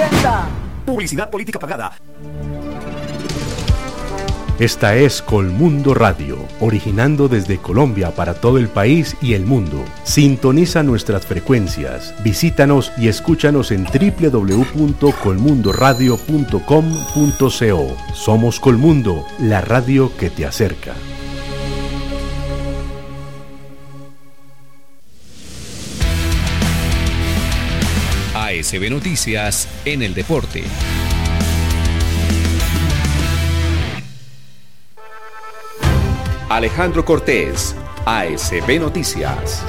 80. Publicidad política pagada. Esta es Colmundo Radio, originando desde Colombia para todo el país y el mundo. Sintoniza nuestras frecuencias, visítanos y escúchanos en www.colmundoradio.com.co. Somos Colmundo, la radio que te acerca. ASB Noticias en el deporte. Alejandro Cortés, ASB Noticias.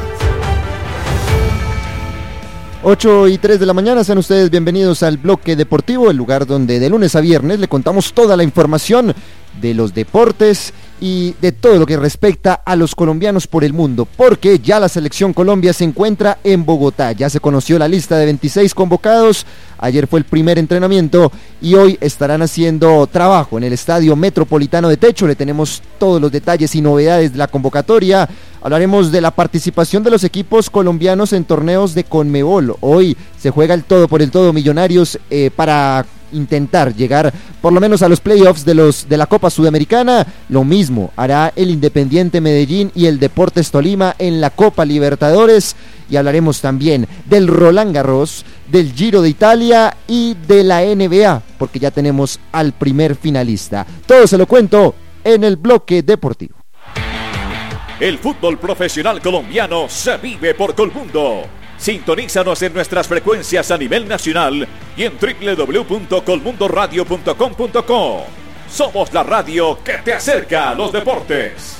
8:03 de la mañana, sean ustedes bienvenidos al bloque deportivo, el lugar donde de lunes a viernes le contamos toda la información de los deportes y de todo lo que respecta a los colombianos por el mundo, porque ya la selección Colombia se encuentra en Bogotá, ya se conoció la lista de 26 convocados, ayer fue el primer entrenamiento y hoy estarán haciendo trabajo en el Estadio Metropolitano de Techo. Le tenemos todos los detalles y novedades de la convocatoria. Hablaremos de la participación de los equipos colombianos en torneos de Conmebol. Hoy se juega el todo por el todo Millonarios para intentar llegar por lo menos a los playoffs de la Copa Sudamericana. Lo mismo hará el Independiente Medellín y el Deportes Tolima en la Copa Libertadores. Y hablaremos también del Roland Garros, del Giro de Italia y de la NBA, porque ya tenemos al primer finalista. Todo se lo cuento en el bloque deportivo. El fútbol profesional colombiano se vive por Colmundo. Sintonízanos en nuestras frecuencias a nivel nacional y en www.colmundoradio.com.co. Somos la radio que te acerca a los deportes.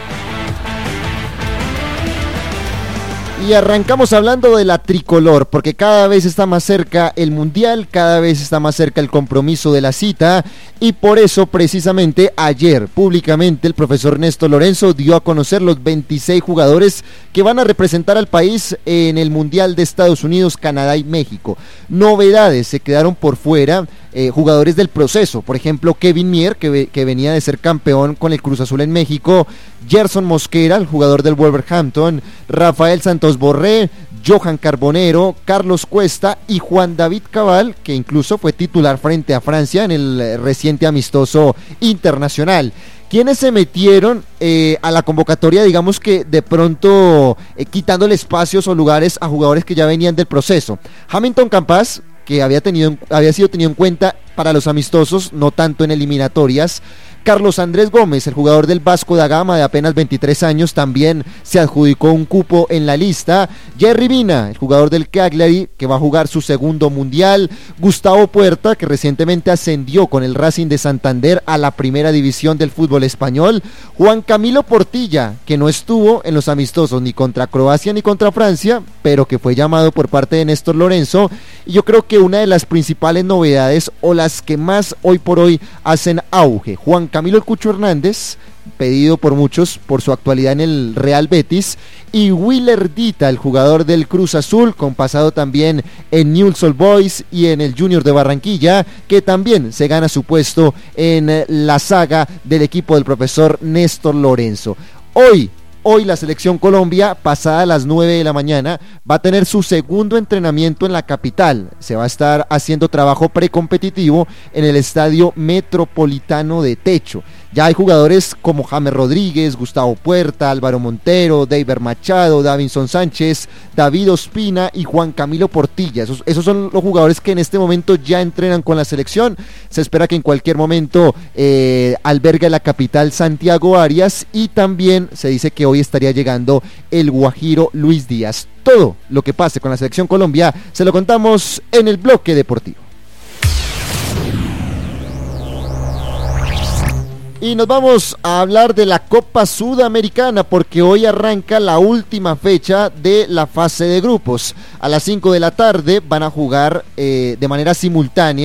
Y arrancamos hablando de la tricolor, porque cada vez está más cerca el mundial, cada vez está más cerca el compromiso de la cita, y por eso precisamente ayer públicamente el profesor Néstor Lorenzo dio a conocer los 26 jugadores que van a representar al país en el mundial de Estados Unidos, Canadá y México. Novedades, se quedaron por fuera jugadores del proceso, por ejemplo Kevin Mier, que venía de ser campeón con el Cruz Azul en México, Gerson Mosquera, el jugador del Wolverhampton, Rafael Santos Borré, Johan Carbonero, Carlos Cuesta y Juan David Cabal, que incluso fue titular frente a Francia en el reciente amistoso internacional. ¿Quiénes se metieron a la convocatoria, digamos que de pronto quitándole espacios o lugares a jugadores que ya venían del proceso? Hamilton Campas, que había sido tenido en cuenta para los amistosos, no tanto en eliminatorias. Carlos Andrés Gómez, el jugador del Vasco da Gama de apenas 23 años, también se adjudicó un cupo en la lista. Jerry Mina, el jugador del Cagliari, que va a jugar su segundo mundial. Gustavo Puerta, que recientemente ascendió con el Racing de Santander a la primera división del fútbol español. Juan Camilo Portilla, que no estuvo en los amistosos ni contra Croacia ni contra Francia, pero que fue llamado por parte de Néstor Lorenzo. Y yo creo que una de las principales novedades, o las que más hoy por hoy hacen auge, Juan Camilo El Cucho Hernández, pedido por muchos por su actualidad en el Real Betis, y Willer Dita, el jugador del Cruz Azul, con pasado también en Newell's Old Boys y en el Junior de Barranquilla, que también se gana su puesto en la saga del equipo del profesor Néstor Lorenzo. Hoy la selección Colombia, pasada las 9 de la mañana, va a tener su segundo entrenamiento en la capital. Se va a estar haciendo trabajo precompetitivo en el Estadio Metropolitano de Techo. Ya hay jugadores como James Rodríguez, Gustavo Puerta, Álvaro Montero, Deiber Machado, Davinson Sánchez, David Ospina y Juan Camilo Portilla. Esos son los jugadores que en este momento ya entrenan con la selección. Se espera que en cualquier momento albergue la capital Santiago Arias, y también se dice que hoy estaría llegando el guajiro Luis Díaz. Todo lo que pase con la selección Colombia se lo contamos en el bloque deportivo. Y nos vamos a hablar de la Copa Sudamericana, porque hoy arranca la última fecha de la fase de grupos. A las 5 de la tarde van a jugar de manera simultánea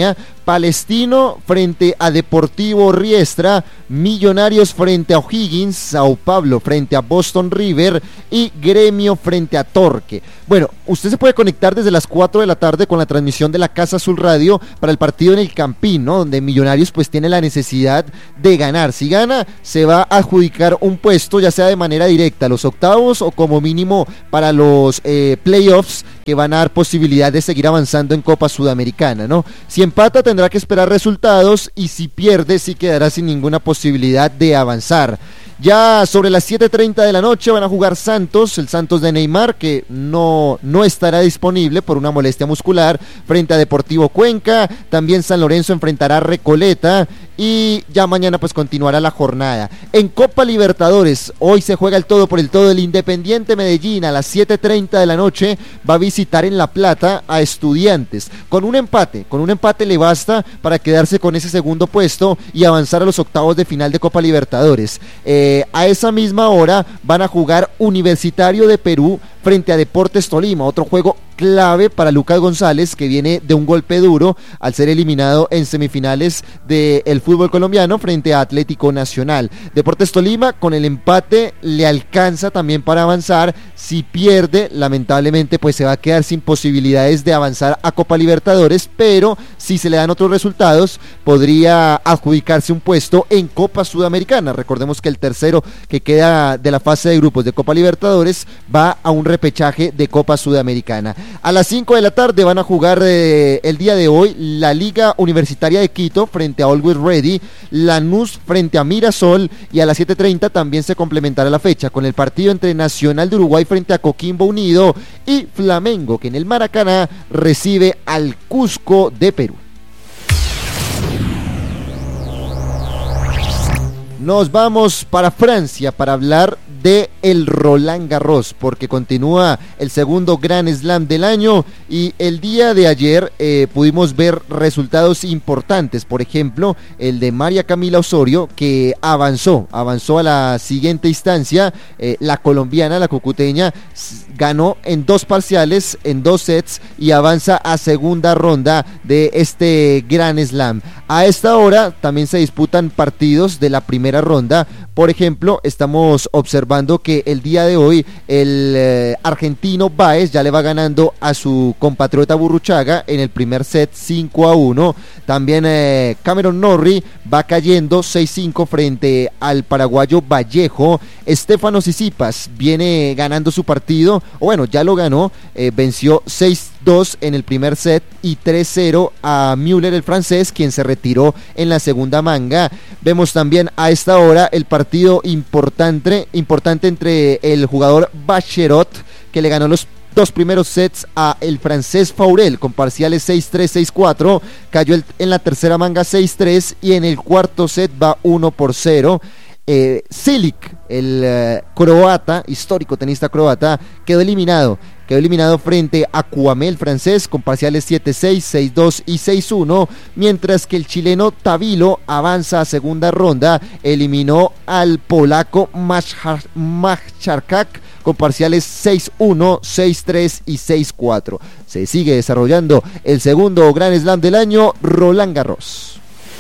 Palestino frente a Deportivo Riestra, Millonarios frente a O'Higgins, Sao Paulo frente a Boston River y Gremio frente a Torque. Bueno, usted se puede conectar desde las 4 de la tarde con la transmisión de la Casa Azul Radio para el partido en el Campín, ¿no? Donde Millonarios pues tiene la necesidad de ganar. Si gana, se va a adjudicar un puesto, ya sea de manera directa a los octavos o como mínimo para los playoffs, que van a dar posibilidad de seguir avanzando en Copa Sudamericana, ¿no? Si empata tendrá que esperar resultados y si pierde sí quedará sin ninguna posibilidad de avanzar. Ya sobre las 7:30 de la noche van a jugar Santos, el Santos de Neymar, que no estará disponible por una molestia muscular, frente a Deportivo Cuenca. También San Lorenzo enfrentará a Recoleta y ya mañana pues continuará la jornada. En Copa Libertadores, hoy se juega el todo por el todo. El Independiente Medellín a las 7:30 de la noche va a visitar en La Plata a Estudiantes. Con un empate le basta para quedarse con ese segundo puesto y avanzar a los octavos de final de Copa Libertadores. A esa misma hora van a jugar Universitario de Perú frente a Deportes Tolima, otro juego clave para Lucas González, que viene de un golpe duro al ser eliminado en semifinales del fútbol colombiano frente a Atlético Nacional. Deportes Tolima con el empate le alcanza también para avanzar. Si pierde, lamentablemente pues se va a quedar sin posibilidades de avanzar a Copa Libertadores, pero si se le dan otros resultados podría adjudicarse un puesto en Copa Sudamericana. Recordemos que el tercero que queda de la fase de grupos de Copa Libertadores va a un repechaje de Copa Sudamericana. A las 5 de la tarde van a jugar el día de hoy la Liga Universitaria de Quito frente a Always Ready, Lanús frente a Mirasol, y a las 7:30 también se complementará la fecha con el partido entre Nacional de Uruguay frente a Coquimbo Unido y Flamengo, que en el Maracaná recibe al Cusco de Perú. Nos vamos para Francia para hablar de el Roland Garros, porque continúa el segundo Grand Slam del año y el día de ayer pudimos ver resultados importantes. Por ejemplo, el de María Camila Osorio, que avanzó a la siguiente instancia. La colombiana, la cucuteña, ganó en 2 parciales, en 2 sets, y avanza a segunda ronda de este Grand Slam. A esta hora también se disputan partidos de la primera ronda. Por ejemplo, estamos observando que el día de hoy el argentino Báez ya le va ganando a su compatriota Burruchaga en el primer set 5-1. También Cameron Norrie va cayendo 6-5 frente al paraguayo Vallejo. Estefano Tsitsipas viene ganando su partido, o bueno, ya lo ganó, venció 6-2 en el primer set y 3-0 a Müller, el francés, quien se retiró en la segunda manga. Vemos también a esta hora el partido importante entre el jugador Bacherot, que le ganó los 2 primeros sets a el francés Faurel con parciales 6-3, 6-4, cayó en la tercera manga 6-3 y en el cuarto set va 1-0. Cilic, el croata, histórico tenista croata, quedó eliminado frente a Kouamé, el francés, con parciales 7-6, 6-2 y 6-1, mientras que el chileno Tavilo avanza a segunda ronda, eliminó al polaco Majcharczak con parciales 6-1, 6-3 y 6-4. Se sigue desarrollando el segundo Grand Slam del año, Roland Garros.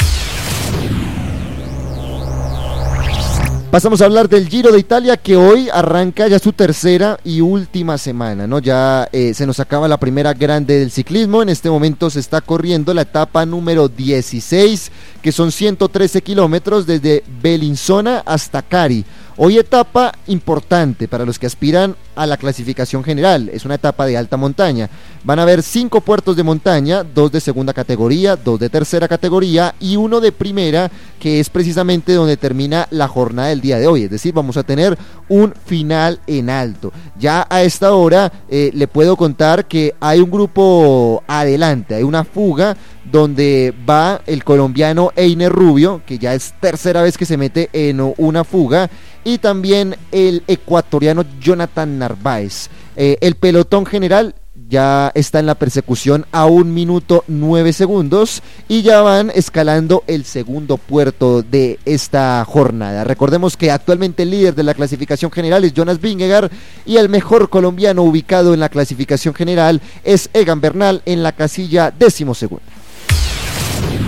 Pasamos a hablar del Giro de Italia, que hoy arranca ya su tercera y última semana, ¿no? Ya se nos acaba la primera grande del ciclismo. En este momento se está corriendo la etapa número 16, que son 113 kilómetros desde Bellinzona hasta Cari. Hoy etapa importante para los que aspiran a la clasificación general. Es una etapa de alta montaña. Van a haber 5 puertos de montaña, 2 de segunda categoría, 2 de tercera categoría y 1 de primera, que es precisamente donde termina la jornada del día de hoy. Es decir, vamos a tener un final en alto. Ya a esta hora le puedo contar que hay un grupo adelante, hay una fuga donde va el colombiano Einer Rubio, que ya es tercera vez que se mete en una fuga, y también el ecuatoriano Jonathan Narváez. El pelotón general ya está en la persecución a 1 minuto 9 segundos y ya van escalando el segundo puerto de esta jornada. Recordemos que actualmente el líder de la clasificación general es Jonas Vingegaard y el mejor colombiano ubicado en la clasificación general es Egan Bernal en la casilla 12ª.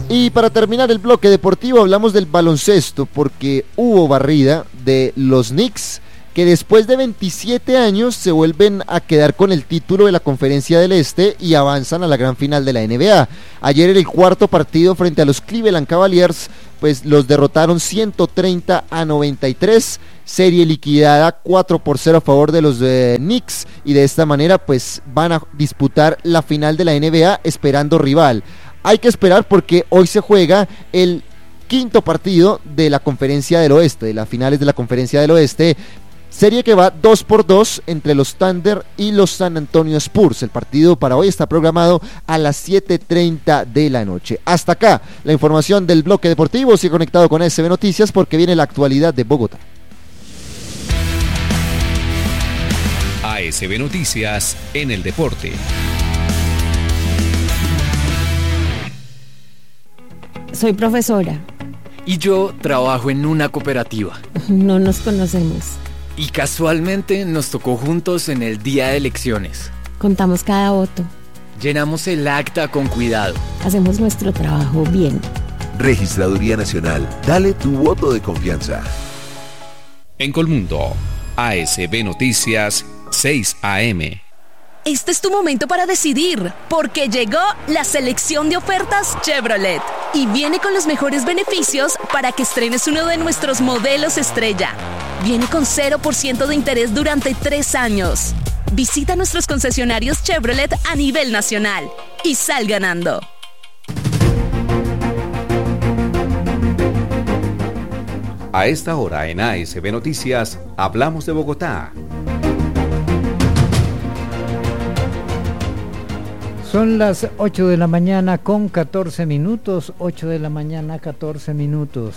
Y para terminar el bloque deportivo hablamos del baloncesto, porque hubo barrida de los Knicks, que después de 27 años se vuelven a quedar con el título de la Conferencia del Este y avanzan a la gran final de la NBA. Ayer en el cuarto partido frente a los Cleveland Cavaliers, pues los derrotaron 130-93, serie liquidada 4-0 a favor de los Knicks, y de esta manera pues van a disputar la final de la NBA esperando rival. Hay que esperar porque hoy se juega el quinto partido de la Conferencia del Oeste, de las finales de la Conferencia del Oeste, serie que va 2-2 entre los Thunder y los San Antonio Spurs. El partido para hoy está programado a las 7:30 de la noche. Hasta acá la información del bloque deportivo. Sigue conectado con ASB Noticias porque viene la actualidad de Bogotá. ASB Noticias en el deporte. Soy profesora. Y yo trabajo en una cooperativa. No nos conocemos. Y casualmente nos tocó juntos en el día de elecciones. Contamos cada voto. Llenamos el acta con cuidado. Hacemos nuestro trabajo bien. Registraduría Nacional. Dale tu voto de confianza. En Colmundo, ASB Noticias, 6 AM. Este es tu momento para decidir, porque llegó la selección de ofertas Chevrolet y viene con los mejores beneficios para que estrenes uno de nuestros modelos estrella. Viene con 0% de interés durante 3 años. Visita nuestros concesionarios Chevrolet a nivel nacional y sal ganando. A esta hora en ASB Noticias, hablamos de Bogotá. Son las 8 de la mañana con 14 minutos, 8 de la mañana 14 minutos.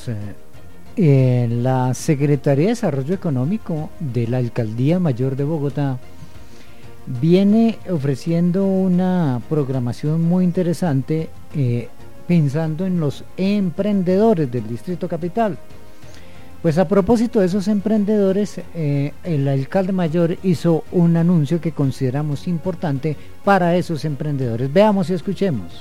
La Secretaría de Desarrollo Económico de la Alcaldía Mayor de Bogotá viene ofreciendo una programación muy interesante pensando en los emprendedores del Distrito Capital. Pues a propósito de esos emprendedores, el alcalde mayor hizo un anuncio que consideramos importante para esos emprendedores. Veamos y escuchemos.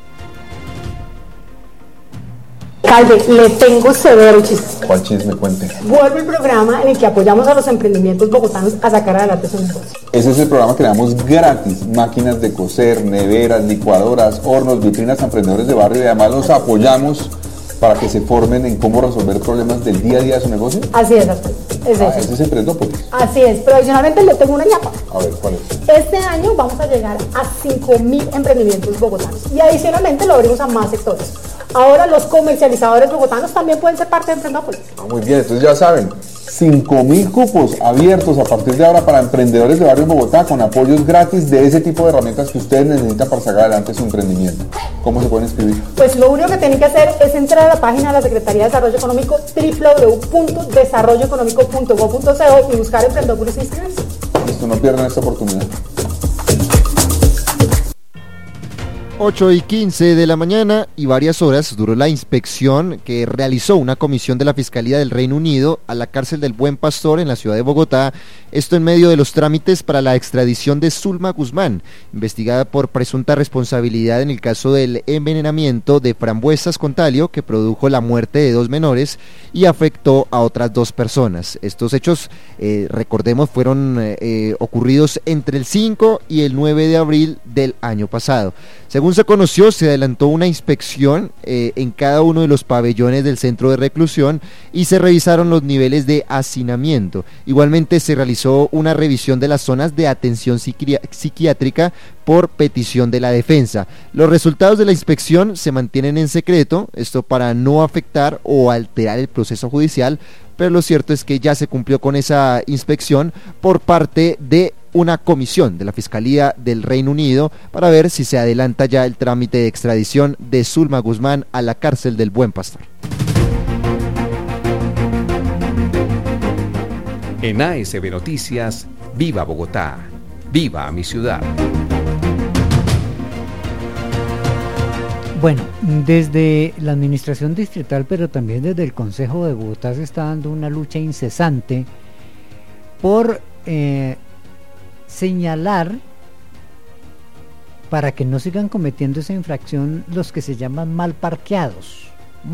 Alcalde, le tengo severo chisme. ¿Cuál chisme? Cuente. Vuelve el programa en el que apoyamos a los emprendimientos bogotanos a sacar adelante su negocio. Ese es el programa que le damos gratis. Máquinas de coser, neveras, licuadoras, hornos, vitrinas a emprendedores de barrio, y además los apoyamos para que se formen en cómo resolver problemas del día a día de su negocio. Así es, ese es Emprendópolis. Así es, pero adicionalmente le tengo una ñapa. A ver, ¿cuál es? Este año vamos a llegar a 5.000 emprendimientos bogotanos y adicionalmente lo abrimos a más sectores. Ahora los comercializadores bogotanos también pueden ser parte de Emprendópolis. Muy bien, entonces ya saben, 5.000 cupos abiertos a partir de ahora para emprendedores de barrio en Bogotá con apoyos gratis de ese tipo de herramientas que ustedes necesitan para sacar adelante su emprendimiento. ¿Cómo se pueden inscribir? Pues lo único que tienen que hacer es entrar a la página de la Secretaría de Desarrollo Económico www.desarrolloeconómico.gov.co y buscar Emprendópolis e inscribirse. Listo, no pierdan esta oportunidad. 8:15 de la mañana y varias horas duró la inspección que realizó una comisión de la Fiscalía del Reino Unido a la cárcel del Buen Pastor en la ciudad de Bogotá, esto en medio de los trámites para la extradición de Zulma Guzmán, investigada por presunta responsabilidad en el caso del envenenamiento de frambuesas con talio que produjo la muerte de 2 menores y afectó a otras 2 personas. Estos hechos, recordemos, fueron ocurridos entre el 5 y el 9 de abril del año pasado. Según se conoció, se adelantó una inspección en cada uno de los pabellones del centro de reclusión y se revisaron los niveles de hacinamiento. Igualmente se realizó una revisión de las zonas de atención psiquiátrica por petición de la defensa. Los resultados de la inspección se mantienen en secreto, esto para no afectar o alterar el proceso judicial, pero lo cierto es que ya se cumplió con esa inspección por parte de una comisión de la Fiscalía del Reino Unido para ver si se adelanta ya el trámite de extradición de Zulma Guzmán a la cárcel del Buen Pastor. En ASB Noticias, viva Bogotá, viva mi ciudad. Bueno, desde la administración distrital, pero también desde el Consejo de Bogotá se está dando una lucha incesante por señalar para que no sigan cometiendo esa infracción los que se llaman mal parqueados.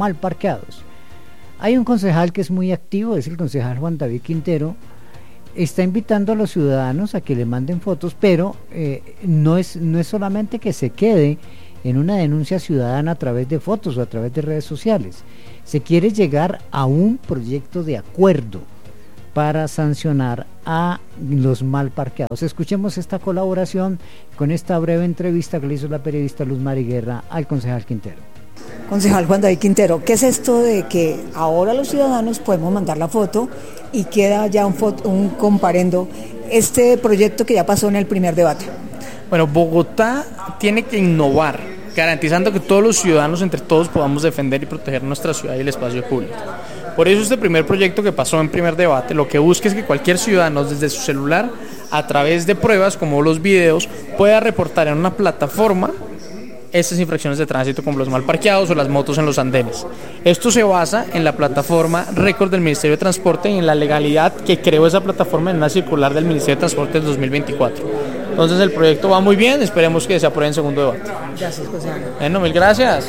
Hay un concejal que es muy activo, es el concejal Juan David Quintero. Está invitando a los ciudadanos a que le manden fotos, pero no es solamente que se quede en una denuncia ciudadana a través de fotos o a través de redes sociales. Se quiere llegar a un proyecto de acuerdo para sancionar a los mal parqueados. Escuchemos esta colaboración con esta breve entrevista que le hizo la periodista Luz Mari Guerra al concejal Quintero. Concejal Juan David Quintero, ¿qué es esto de que ahora los ciudadanos podemos mandar la foto y queda ya un comparendo este proyecto que ya pasó en el primer debate? Bueno, Bogotá tiene que innovar, garantizando que todos los ciudadanos entre todos podamos defender y proteger nuestra ciudad y el espacio público. Por eso este primer proyecto que pasó en primer debate, lo que busca es que cualquier ciudadano desde su celular, a través de pruebas como los videos, pueda reportar en una plataforma estas infracciones de tránsito como los mal parqueados o las motos en los andenes. Esto se basa en la plataforma récord del Ministerio de Transporte y en la legalidad que creó esa plataforma en una circular del Ministerio de Transporte del 2024. Entonces el proyecto va muy bien, esperemos que se apruebe en segundo debate. Gracias, José. Bueno, mil gracias.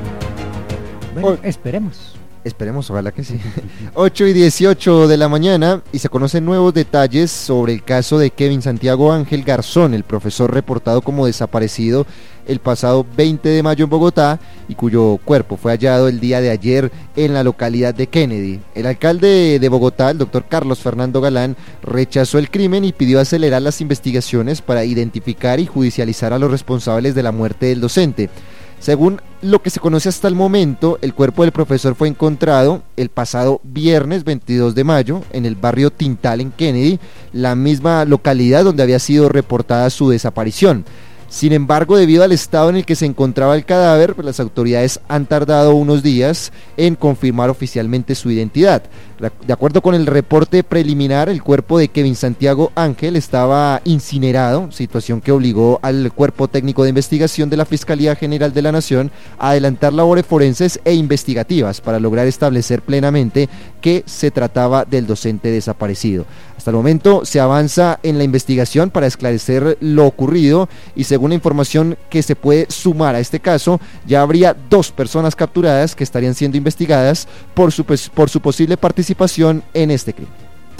Bueno, esperemos, ojalá que sí. 8:18 de la mañana y se conocen nuevos detalles sobre el caso de Kevin Santiago Ángel Garzón, el profesor reportado como desaparecido el pasado 20 de mayo en Bogotá y cuyo cuerpo fue hallado el día de ayer en la localidad de Kennedy. El alcalde de Bogotá, el doctor Carlos Fernando Galán, rechazó el crimen y pidió acelerar las investigaciones para identificar y judicializar a los responsables de la muerte del docente. Según lo que se conoce hasta el momento, el cuerpo del profesor fue encontrado el pasado viernes 22 de mayo en el barrio Tintal en Kennedy, la misma localidad donde había sido reportada su desaparición. Sin embargo, debido al estado en el que se encontraba el cadáver, pues las autoridades han tardado unos días en confirmar oficialmente su identidad. De acuerdo con el reporte preliminar, el cuerpo de Kevin Santiago Ángel estaba incinerado, situación que obligó al Cuerpo Técnico de Investigación de la Fiscalía General de la Nación a adelantar labores forenses e investigativas para lograr establecer plenamente que se trataba del docente desaparecido. Hasta el momento se avanza en la investigación para esclarecer lo ocurrido y según la información que se puede sumar a este caso, ya habría 2 personas capturadas que estarían siendo investigadas por su posible participación en este crimen.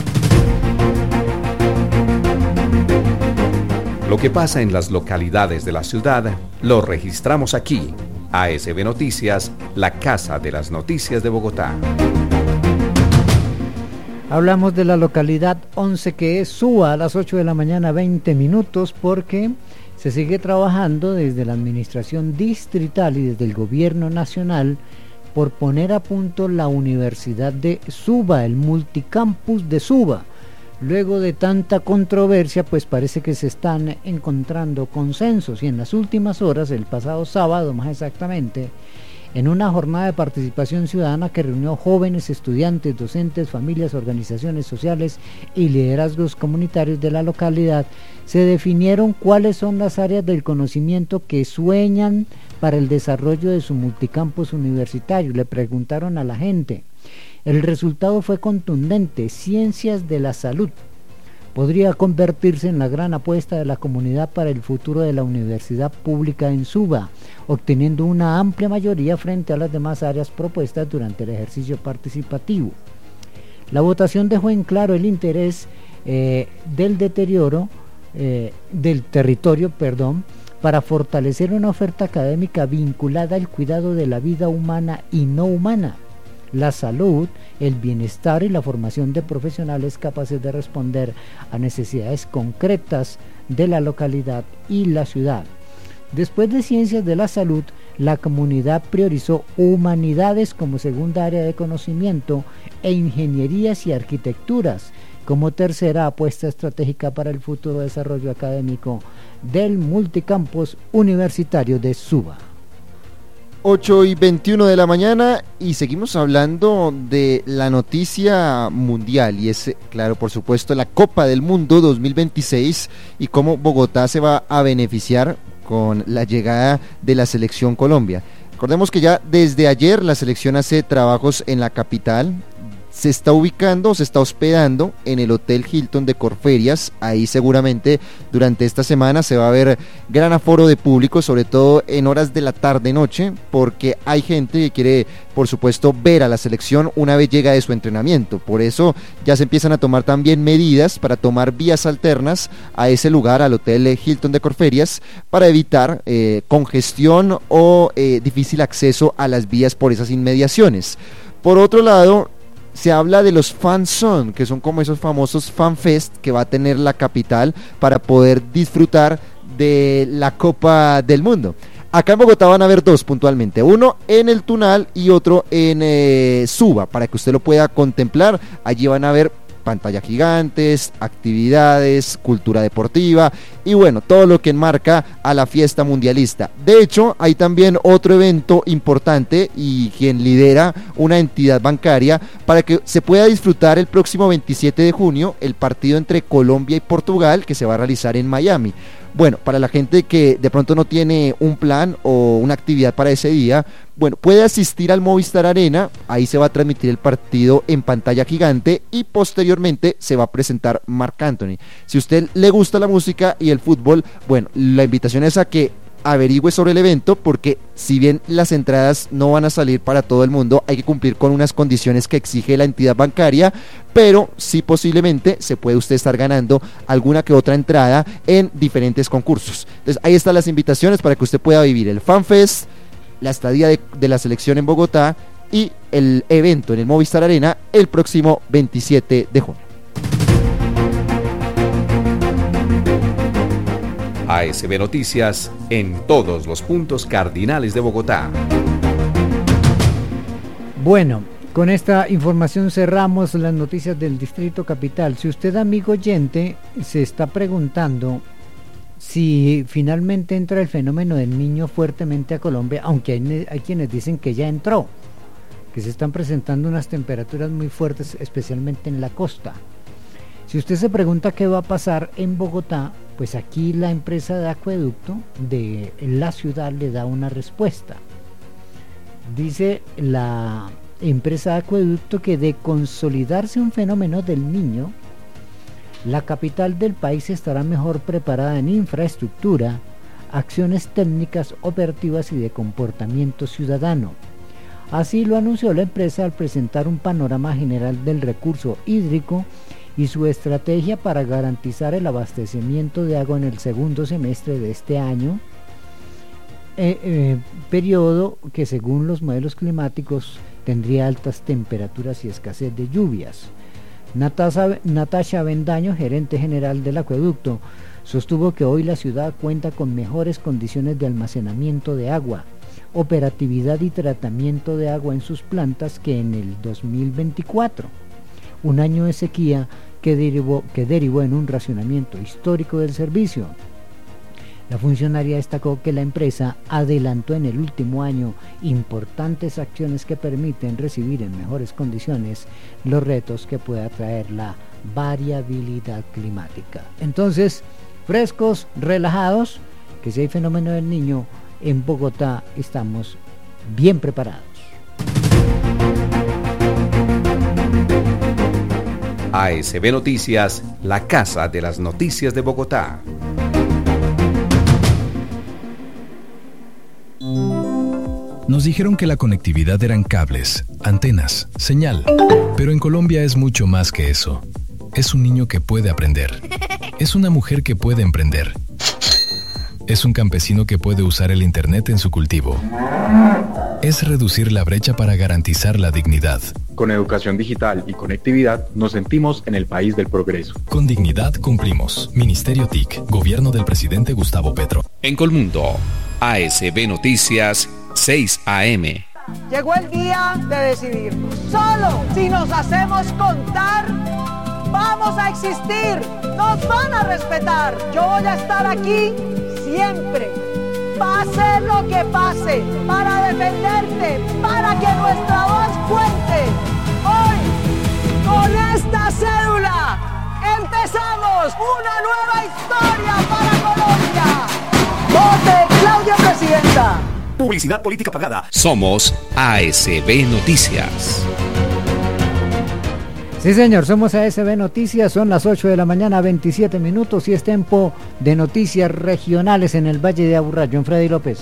Lo que pasa en las localidades de la ciudad lo registramos aquí. ASB Noticias, la casa de las noticias de Bogotá. Hablamos de la localidad 11 que es Suba a las 8 de la mañana 20 minutos porque se sigue trabajando desde la administración distrital y desde el gobierno nacional por poner a punto la Universidad de Suba, el multicampus de Suba. Luego de tanta controversia, pues parece que se están encontrando consensos y en las últimas horas, el pasado sábado más exactamente, en una jornada de participación ciudadana que reunió jóvenes, estudiantes, docentes, familias, organizaciones sociales y liderazgos comunitarios de la localidad, se definieron cuáles son las áreas del conocimiento que sueñan para el desarrollo de su multicampus universitario. Le preguntaron a la gente. El resultado fue contundente: ciencias de la salud. Podría convertirse en la gran apuesta de la comunidad para el futuro de la universidad pública en Suba, obteniendo una amplia mayoría frente a las demás áreas propuestas durante el ejercicio participativo. La votación dejó en claro el interés del territorio, para fortalecer una oferta académica vinculada al cuidado de la vida humana y no humana, la salud, el bienestar y la formación de profesionales capaces de responder a necesidades concretas de la localidad y la ciudad. Después de ciencias de la salud, la comunidad priorizó humanidades como segunda área de conocimiento e ingenierías y arquitecturas como tercera apuesta estratégica para el futuro desarrollo académico del multicampus universitario de Suba. 8:21 de la mañana y seguimos hablando de la noticia mundial y es, claro, por supuesto, la Copa del Mundo 2026 y cómo Bogotá se va a beneficiar con la llegada de la selección Colombia. Recordemos que ya desde ayer la selección hace trabajos en la capital se está ubicando, se está hospedando en el Hotel Hilton de Corferias. Ahí seguramente durante esta semana se va a ver gran aforo de público, sobre todo en horas de la tarde-noche, porque hay gente que quiere, por supuesto, ver a la selección una vez llega de su entrenamiento. Por eso ya se empiezan a tomar también medidas para tomar vías alternas a ese lugar, al Hotel Hilton de Corferias, para evitar congestión o difícil acceso a las vías por esas inmediaciones. Por otro lado, se habla de los Fan Zone, que son como esos famosos Fan Fest que va a tener la capital para poder disfrutar de la Copa del Mundo. Acá en Bogotá van a haber dos puntualmente, uno en el Tunal y otro en Suba, para que usted lo pueda contemplar. Allí van a haber pantallas gigantes, actividades, cultura deportiva y bueno, todo lo que enmarca a la fiesta mundialista. De hecho, hay también otro evento importante y quien lidera una entidad bancaria para que se pueda disfrutar el próximo 27 de junio el partido entre Colombia y Portugal, que se va a realizar en Miami. Bueno, para la gente que de pronto no tiene un plan o una actividad para ese día, bueno, puede asistir al Movistar Arena. Ahí se va a transmitir el partido en pantalla gigante y posteriormente se va a presentar Marc Anthony. Si a usted le gusta la música y el fútbol, bueno, la invitación es a que averigüe sobre el evento, porque si bien las entradas no van a salir para todo el mundo, hay que cumplir con unas condiciones que exige la entidad bancaria, pero sí posiblemente se puede usted estar ganando alguna que otra entrada en diferentes concursos. Entonces ahí están las invitaciones para que usted pueda vivir el FanFest, la estadía de la selección en Bogotá y el evento en el Movistar Arena el próximo 27 de junio. ASB Noticias en todos los puntos cardinales de Bogotá. Bueno, con esta información cerramos las noticias del Distrito Capital. Si usted, amigo oyente, se está preguntando si finalmente entra el fenómeno del Niño fuertemente a Colombia, aunque hay quienes dicen que ya entró, que se están presentando unas temperaturas muy fuertes, especialmente en la costa. Si usted se pregunta qué va a pasar en Bogotá, pues aquí la empresa de acueducto de la ciudad le da una respuesta. Dice la empresa de acueducto que de consolidarse un fenómeno del Niño, la capital del país estará mejor preparada en infraestructura, acciones técnicas, operativas y de comportamiento ciudadano. Así lo anunció la empresa al presentar un panorama general del recurso hídrico y su estrategia para garantizar el abastecimiento de agua en el segundo semestre de este año, periodo que según los modelos climáticos tendría altas temperaturas y escasez de lluvias. Natasha Avendaño, gerente general del acueducto, sostuvo que hoy la ciudad cuenta con mejores condiciones de almacenamiento de agua, operatividad y tratamiento de agua en sus plantas que en el 2024. Un año de sequía que derivó en un racionamiento histórico del servicio. La funcionaria destacó que la empresa adelantó en el último año importantes acciones que permiten recibir en mejores condiciones los retos que pueda traer la variabilidad climática. Entonces, frescos, relajados, que si hay fenómeno del Niño en Bogotá estamos bien preparados. ASB Noticias, la casa de las noticias de Bogotá. Nos dijeron que la conectividad eran cables, antenas, señal. Pero en Colombia es mucho más que eso. Es un niño que puede aprender. Es una mujer que puede emprender. Es un campesino que puede usar el internet en su cultivo. Es reducir la brecha para garantizar la dignidad. Con educación digital y conectividad nos sentimos en el país del progreso. Con dignidad cumplimos. Ministerio TIC, Gobierno del Presidente Gustavo Petro. En Colmundo, ASB Noticias, 6 AM. Llegó el día de decidir. Solo si nos hacemos contar, vamos a existir. Nos van a respetar. Yo voy a estar aquí siempre. Pase lo que pase, para defenderte, para que nuestra voz cuente. Hoy, con esta cédula, empezamos una nueva historia para Colombia. ¡Vote Claudia Presidenta! Publicidad política pagada. Somos ASB Noticias. Sí, señor, somos ASB Noticias, son las 8 de la mañana, 27 minutos, y es tiempo de noticias regionales en el Valle de Aburrá. John Freddy López.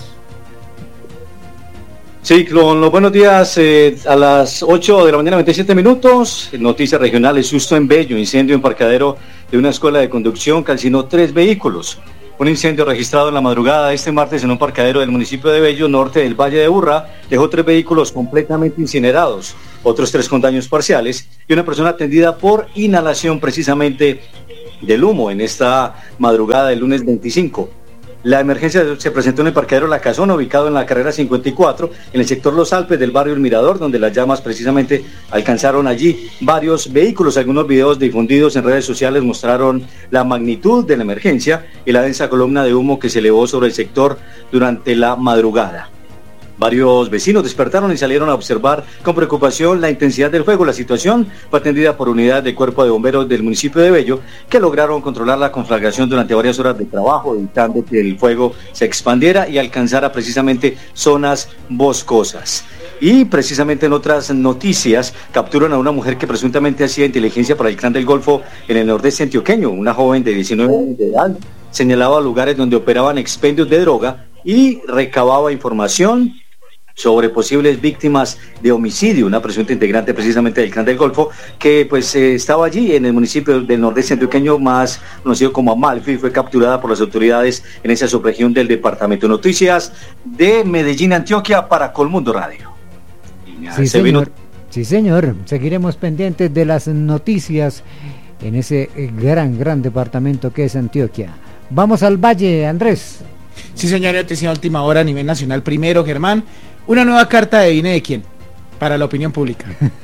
Sí, con los buenos días, a las 8 de la mañana, 27 minutos, noticias regionales, susto en Bello, incendio en parqueadero de una escuela de conducción, calcinó 3 vehículos. Un incendio registrado en la madrugada de este martes en un parqueadero del municipio de Bello, norte del Valle de Aburrá, dejó 3 vehículos completamente incinerados, otros 3 con daños parciales y una persona atendida por inhalación precisamente del humo en esta madrugada del lunes 25. La emergencia se presentó en el parqueadero La Casona, ubicado en la carrera 54, en el sector Los Alpes del barrio El Mirador, donde las llamas precisamente alcanzaron allí varios vehículos. Algunos videos difundidos en redes sociales mostraron la magnitud de la emergencia y la densa columna de humo que se elevó sobre el sector durante la madrugada. Varios vecinos despertaron y salieron a observar con preocupación la intensidad del fuego. La situación fue atendida por unidades del Cuerpo de Bomberos del municipio de Bello, que lograron controlar la conflagración durante varias horas de trabajo, evitando que el fuego se expandiera y alcanzara precisamente zonas boscosas. Y precisamente en otras noticias, capturan a una mujer que presuntamente hacía inteligencia para el Clan del Golfo en el nordeste antioqueño. Una joven de 19 años de edad señalaba lugares donde operaban expendios de droga y recababa información sobre posibles víctimas de homicidio, una presunta integrante precisamente del Clan del Golfo, que pues estaba allí en el municipio del nordeste antioqueño, más conocido como Amalfi, y fue capturada por las autoridades en esa subregión del departamento. Noticias de Medellín, Antioquia, para Colmundo Radio. Sí, señor. Sí, señor. Seguiremos pendientes de las noticias en ese gran departamento que es Antioquia. Vamos al Valle, Andrés. Sí, señor, noticia última hora a nivel nacional. Primero, Germán, una nueva carta de INE de quién? Para la opinión pública.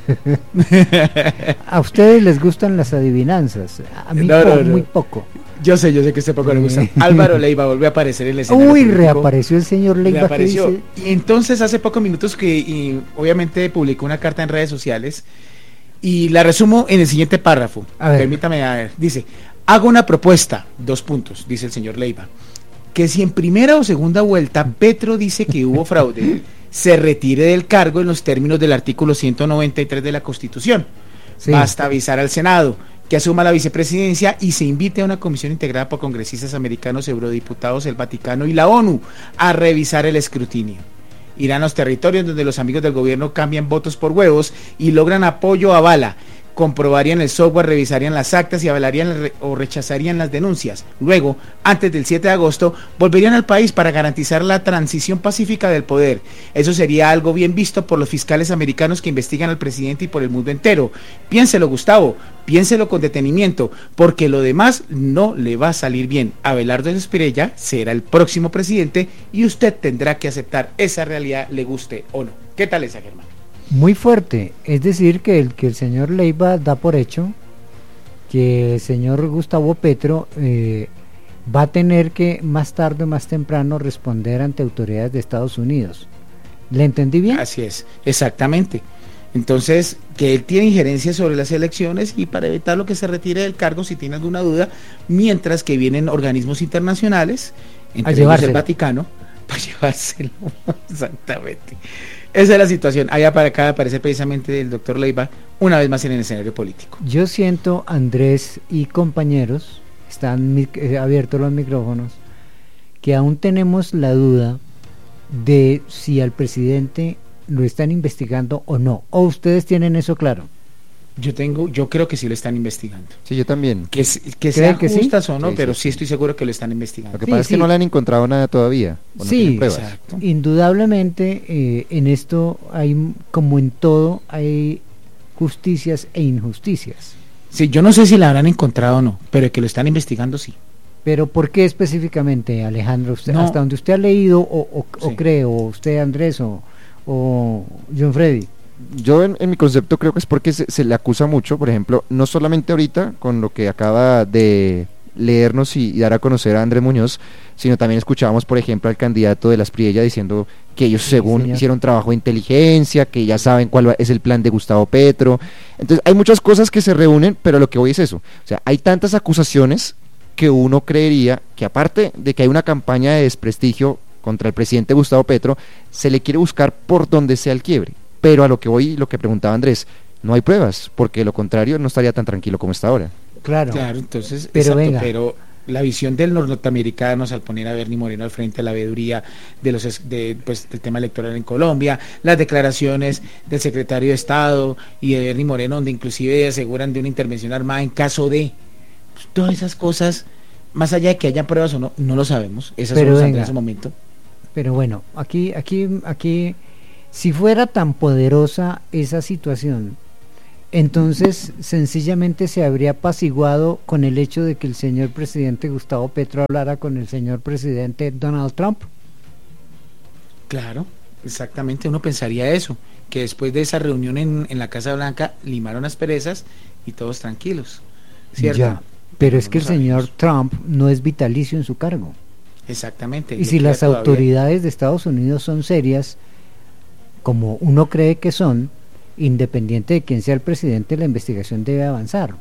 A ustedes les gustan las adivinanzas, a mí muy poco. Yo sé que a usted poco le gusta. Álvaro Leiva volvió a aparecer en el escenario público. Reapareció el señor Leiva. Reapareció. Y entonces hace pocos minutos obviamente publicó una carta en redes sociales y la resumo en el siguiente párrafo. Permítame, a ver, dice: hago una propuesta, 2 puntos, dice el señor Leiva, que si en primera o segunda vuelta Petro dice que hubo fraude, se retire del cargo en los términos del artículo 193 de la Constitución. Sí. Basta avisar al Senado que asuma la vicepresidencia y se invite a una comisión integrada por congresistas americanos, eurodiputados, el Vaticano y la ONU a revisar el escrutinio. Irán a los territorios donde los amigos del gobierno cambian votos por huevos y logran apoyo a bala. Comprobarían el software, revisarían las actas y avalarían o rechazarían las denuncias. Luego, antes del 7 de agosto, volverían al país para garantizar la transición pacífica del poder. Eso sería algo bien visto por los fiscales americanos que investigan al presidente y por el mundo entero. Piénselo, Gustavo, piénselo con detenimiento, porque lo demás no le va a salir bien. Abelardo Espriella será el próximo presidente y usted tendrá que aceptar esa realidad, le guste o no. ¿Qué tal esa, Germán? Muy fuerte, es decir que el señor Leiva da por hecho que el señor Gustavo Petro va a tener que más tarde o más temprano responder ante autoridades de Estados Unidos. ¿Le entendí bien? Así es, exactamente. Entonces, que él tiene injerencia sobre las elecciones y para evitarlo que se retire del cargo si tiene alguna duda, mientras que vienen organismos internacionales, entre ellos el Vaticano, para llevárselo. Exactamente. Esa es la situación. Allá para acá aparece precisamente el doctor Leiva una vez más en el escenario político. Yo siento, Andrés y compañeros, están abiertos los micrófonos, que aún tenemos la duda de si al presidente lo están investigando o no. ¿O ustedes tienen eso claro? Yo creo que sí lo están investigando. Sí, yo también. Que sean justas o no, sí, pero sí estoy seguro que lo están investigando. Lo que pasa es que no le han encontrado nada todavía. No sí, exacto. Indudablemente en esto hay, como en todo, hay justicias e injusticias. Sí, yo no sé si la habrán encontrado o no, pero que lo están investigando sí. Pero ¿por qué específicamente, Alejandro? Usted, no. Hasta donde usted ha leído o cree, o usted, Andrés, o John Freddy. Yo en mi concepto creo que es porque se le acusa mucho, por ejemplo, no solamente ahorita con lo que acaba de leernos y dar a conocer a Andrés Muñoz, sino también escuchábamos, por ejemplo, al candidato de las Priella diciendo que ellos según hicieron trabajo de inteligencia, que ya saben cuál es el plan de Gustavo Petro. Entonces hay muchas cosas que se reúnen, pero lo que voy es eso, o sea, hay tantas acusaciones que uno creería que aparte de que hay una campaña de desprestigio contra el presidente Gustavo Petro, se le quiere buscar por donde sea el quiebre. Pero a lo que voy, lo que preguntaba Andrés, no hay pruebas, porque de lo contrario no estaría tan tranquilo como está ahora. Claro, entonces, pero exacto, pero la visión de los norteamericanos al poner a Bernie Moreno al frente de la veeduría del tema electoral en Colombia, las declaraciones del secretario de Estado y de Bernie Moreno, donde inclusive aseguran de una intervención armada en caso de todas esas cosas, más allá de que haya pruebas o no, no lo sabemos, esas son en ese momento. Pero bueno, aquí, si fuera tan poderosa esa situación, entonces sencillamente se habría apaciguado con el hecho de que el señor presidente Gustavo Petro hablara con el señor presidente Donald Trump. Claro, exactamente, uno pensaría eso, que después de esa reunión en la Casa Blanca limaron asperezas y todos tranquilos, ¿cierto? Ya, pero es que el señor Trump no es vitalicio en su cargo. Exactamente. Y si las autoridades de Estados Unidos son serias, como uno cree que son, independiente de quién sea el presidente, la investigación debe avanzar.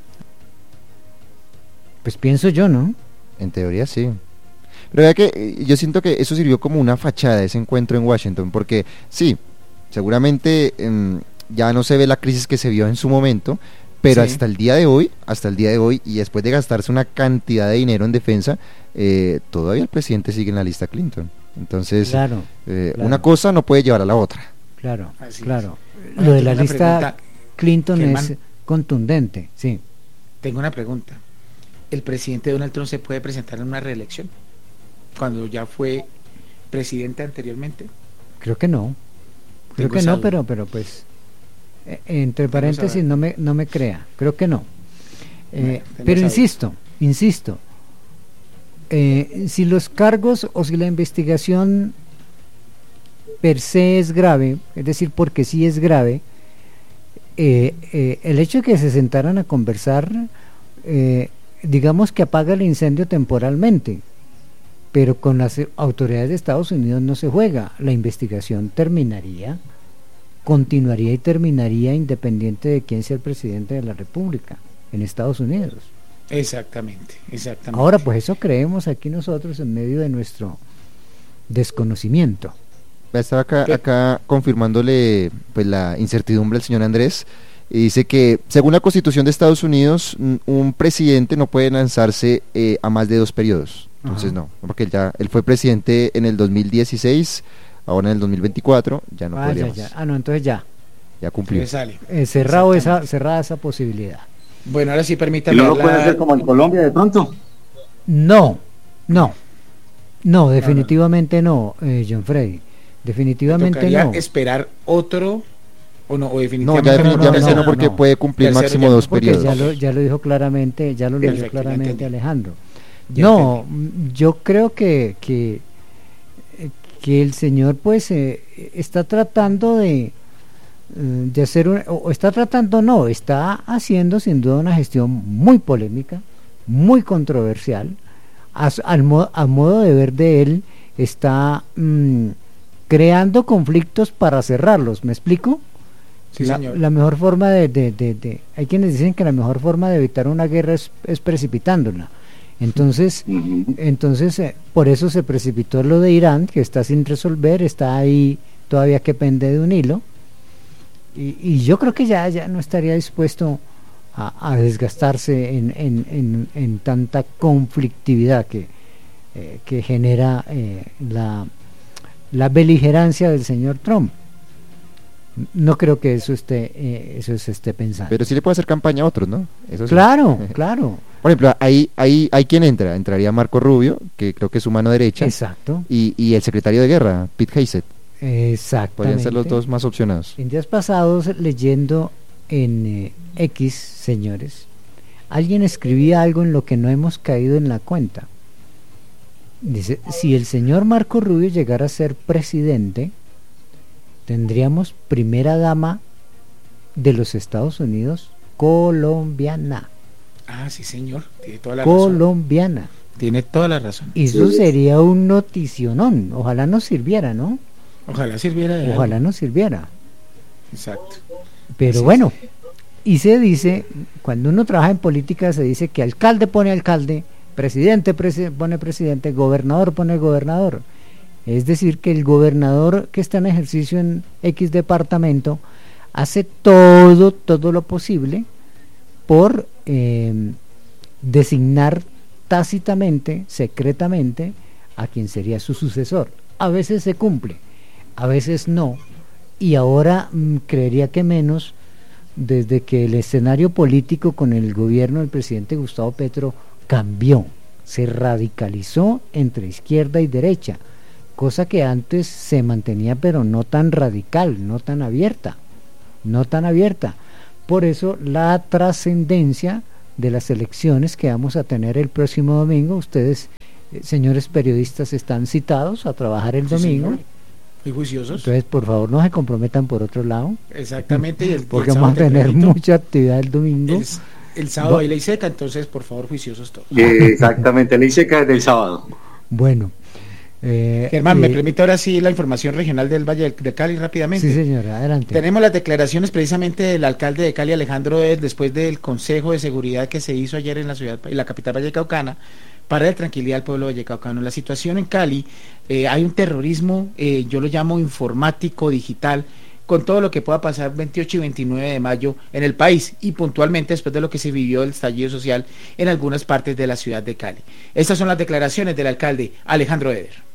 Pues pienso yo, ¿no? En teoría sí. Pero vea que yo siento que eso sirvió como una fachada, ese encuentro en Washington, porque sí, seguramente ya no se ve la crisis que se vio en su momento, pero sí, hasta el día de hoy, y después de gastarse una cantidad de dinero en defensa, todavía el presidente sigue en la lista Clinton. Entonces, claro. Una cosa no puede llevar a la otra. Claro, claro. Lo de la lista Clinton es contundente, sí. Tengo una pregunta. ¿El presidente Donald Trump se puede presentar en una reelección cuando ya fue presidente anteriormente? Creo que no. Creo que no, pero pues entre paréntesis no me crea. Creo que no. Pero insisto, si los cargos o si la investigación per se es grave, es decir, porque sí es grave, el hecho de que se sentaran a conversar, digamos que apaga el incendio temporalmente, pero con las autoridades de Estados Unidos no se juega. La investigación continuaría y terminaría independiente de quién sea el presidente de la República en Estados Unidos. Exactamente. Ahora, pues eso creemos aquí nosotros en medio de nuestro desconocimiento. Estaba acá confirmándole pues la incertidumbre al señor Andrés, y dice que según la Constitución de Estados Unidos un presidente no puede lanzarse a más de 2 periodos. Entonces no, porque él fue presidente en el 2016, ahora en el 2024 ya no podríamos. Entonces ya cumplió. Cerrada esa posibilidad. Bueno, ahora sí permítame. ¿Y no lo puede hacer como en Colombia de pronto? No, definitivamente no, John Freddy. Definitivamente no. Esperar otro o no, o definitivamente no, porque puede cumplir máximo 2 periodos. Ya lo dijo claramente, Alejandro. Yo creo que el señor pues está tratando de hacer está haciendo sin duda una gestión muy polémica, muy controversial. A modo de ver de él, está creando conflictos para cerrarlos. ¿Me explico? Sí, señor. La mejor forma hay quienes dicen que la mejor forma de evitar una guerra es precipitándola. Entonces, por eso se precipitó lo de Irán, que está sin resolver, está ahí todavía que pende de un hilo, y yo creo que ya no estaría dispuesto a desgastarse en tanta conflictividad que genera la beligerancia del señor Trump. No creo que eso se esté pensando. Pero sí le puede hacer campaña a otros, ¿no? Eso sí. Claro. Por ejemplo, hay quien entraría Marco Rubio, que creo que es su mano derecha. Exacto. Y el secretario de Guerra, Pete Hegseth. Exactamente. Podrían ser los dos más opcionados. En días pasados, leyendo en X, señores, alguien escribía algo en lo que no hemos caído en la cuenta. Dice, si el señor Marco Rubio llegara a ser presidente, tendríamos primera dama de los Estados Unidos colombiana. Ah, sí, señor, tiene toda la colombiana. Razón. Tiene toda la razón. Eso sería un noticionón. Ojalá nos sirviera, ¿no? Ojalá sirviera. Exacto. Pero bueno, y se dice, cuando uno trabaja en política, se dice que alcalde pone alcalde, presidente pone presidente, gobernador pone gobernador. Es decir, que el gobernador que está en ejercicio en X departamento hace todo lo posible por designar tácitamente, secretamente, a quien sería su sucesor. A veces se cumple, a veces no, y ahora creería que menos, desde que el escenario político con el gobierno del presidente Gustavo Petro cambió, se radicalizó entre izquierda y derecha, cosa que antes se mantenía pero no tan radical, no tan abierta. Por eso la trascendencia de las elecciones que vamos a tener el próximo domingo. Ustedes, señores periodistas, están citados a trabajar el domingo. Señor. Muy juiciosos. Entonces, por favor, no se comprometan por otro lado. Exactamente. Porque vamos a tener mucha actividad el domingo. El sábado hay ley seca, entonces, por favor, juiciosos todos. Exactamente, ley seca del sábado. Bueno. Germán, ¿me permite ahora sí la información regional del Valle de Cali rápidamente? Sí, señora, adelante. Tenemos las declaraciones precisamente del alcalde de Cali, Alejandro Eder, después del Consejo de Seguridad que se hizo ayer en la capital vallecaucana, para la tranquilidad del pueblo vallecaucano. La situación en Cali, hay un terrorismo, yo lo llamo informático, digital, con todo lo que pueda pasar 28 y 29 de mayo en el país, y puntualmente después de lo que se vivió el estallido social en algunas partes de la ciudad de Cali. Estas son las declaraciones del alcalde Alejandro Eder.